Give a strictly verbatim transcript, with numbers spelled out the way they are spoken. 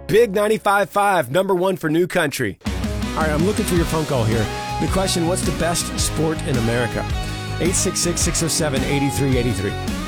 Big ninety-five point five, number one for New Country. All right, I'm looking for your phone call here. The question, what's the best sport in America? eight six six, six oh seven, eight three eight three.